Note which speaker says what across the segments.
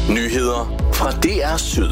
Speaker 1: Nyheder fra DR Syd.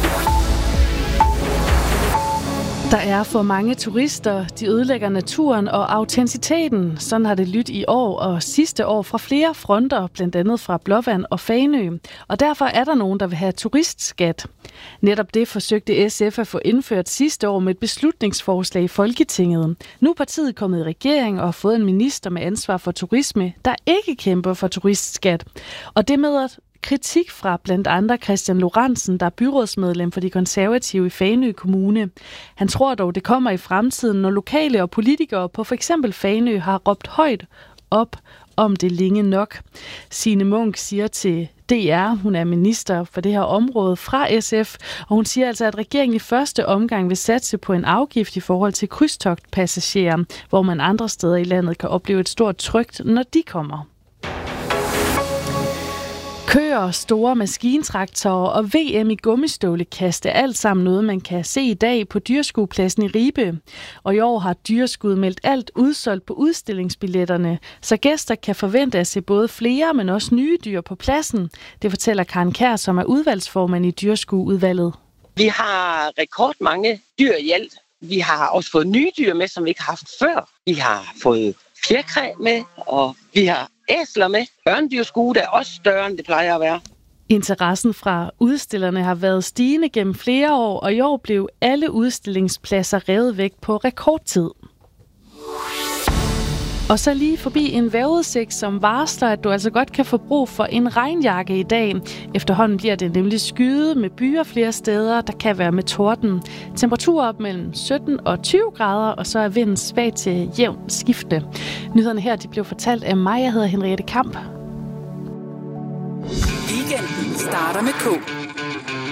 Speaker 2: Der er for mange turister, de ødelægger naturen og autenticiteten. Sådan har det lyttet i år og sidste år fra flere fronter, blandt andet fra Blåvand og Fanø. Og derfor er der nogen, der vil have turistskat. Netop det forsøgte SF at få indført sidste år med et beslutningsforslag i Folketinget. Nu er partiet kommet i regering og har fået en minister med ansvar for turisme, der ikke kæmper for turistskat. Og det møder kritik fra blandt andre Christian Lorentzen, der er byrådsmedlem for de konservative i Fanø Kommune. Han tror dog, det kommer i fremtiden, når lokale og politikere på f.eks. Fanø har råbt højt op om det længe nok. Signe Munk siger til DR, hun er minister for det her område fra SF, og hun siger altså, at regeringen i første omgang vil satse på en afgift i forhold til krydstogtpassagerer, hvor man andre steder i landet kan opleve et stort tryk, når de kommer. Køer, store maskintraktorer og VM i gummistøvlekast er alt sammen noget, man kan se i dag på Dyreskuepladsen i Ribe. Og i år har Dyreskuet meldt alt udsolgt på udstillingsbilletterne, så gæster kan forvente at se både flere, men også nye dyr på pladsen. Det fortæller Karen Kjær, som er udvalgsformand i Dyreskueudvalget.
Speaker 3: Vi har rekordmange dyr i alt. Vi har også fået nye dyr med, som vi ikke har haft før. Vi har fået fjerkræ med, og vi har æsler med. Børnedyrskue er også større, end det plejer at være.
Speaker 2: Interessen fra udstillerne har været stigende gennem flere år, og i år blev alle udstillingspladser revet væk på rekordtid. Og så lige forbi en vejrudsigt, som varsler, at du altså godt kan få brug for en regnjakke i dag. Efterhånden bliver det nemlig skyet med byer flere steder, der kan være med torden. Temperatur op mellem 17 og 20 grader, og så er vinden svag til jævn skifte. Nyhederne her de blev fortalt af mig. Jeg hedder Henriette Kamp.
Speaker 4: Weekenden starter med K.